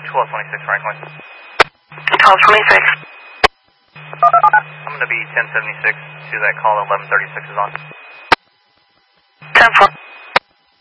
1226 Franklin. 1226. I'm going to be 1076 to that call 1136 is on.